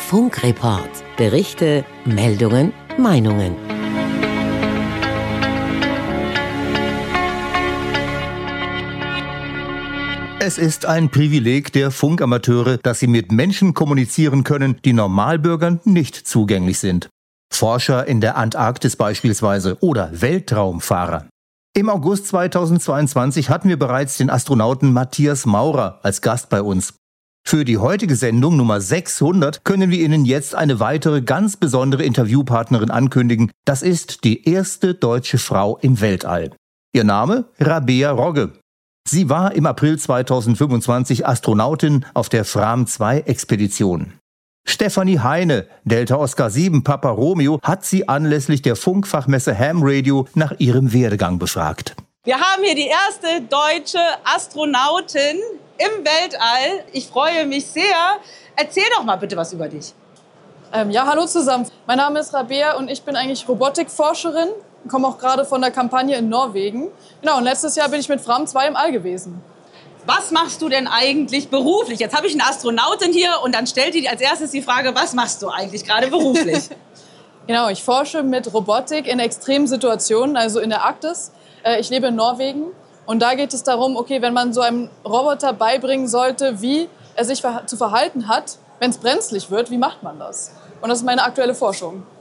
Funkreport. Berichte, Meldungen, Meinungen. Es ist ein Privileg der Funkamateure, dass sie mit Menschen kommunizieren können, die Normalbürgern nicht zugänglich sind. Forscher in der Antarktis beispielsweise oder Weltraumfahrer. Im August 2022 hatten wir bereits den Astronauten Matthias Maurer als Gast bei uns. Für die heutige Sendung Nummer 600 können wir Ihnen jetzt eine weitere ganz besondere Interviewpartnerin ankündigen. Das ist die erste deutsche Frau im Weltall. Ihr Name? Rabea Rogge. Sie war im April 2025 Astronautin auf der Fram-2-Expedition. Stefanie Heine, Delta Oscar 7 Papa Romeo, hat sie anlässlich der Funkfachmesse Ham Radio nach ihrem Werdegang befragt. Wir haben hier die erste deutsche Astronautin im Weltall. Ich freue mich sehr. Erzähl doch mal bitte was über dich. Hallo zusammen. Mein Name ist Rabea und ich bin eigentlich Robotikforscherin. Ich komme auch gerade von der Kampagne in Norwegen. Genau, und letztes Jahr bin ich mit Fram 2 im All gewesen. Was machst du denn eigentlich beruflich? Jetzt habe ich eine Astronautin hier und dann stellt die als erstes die Frage, was machst du eigentlich gerade beruflich? Genau, ich forsche mit Robotik in extremen Situationen, also in der Arktis. Ich lebe in Norwegen und da geht es darum, okay, wenn man so einem Roboter beibringen sollte, wie er sich zu verhalten hat, wenn es brenzlig wird, wie macht man das? Und das ist meine aktuelle Forschung.